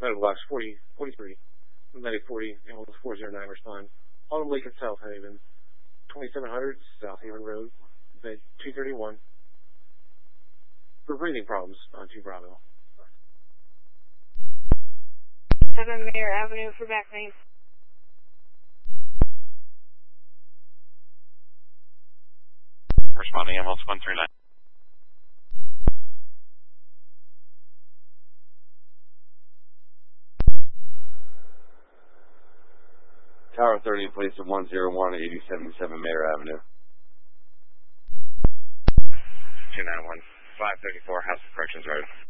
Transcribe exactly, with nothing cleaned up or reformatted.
Medical box forty, forty-three. Medic forty, ambulance four zero nine, respond. Autumn Lake at South Haven. twenty-seven hundred South Haven Road, bed two thirty-one. For breathing problems on two Bravo. seven Mayor Avenue for back name. Responding ambulance one three nine. Tower thirty, place of one zero one, eighty seventy-seven Mayor Avenue. two nine one, five thirty-four House of Corrections Road.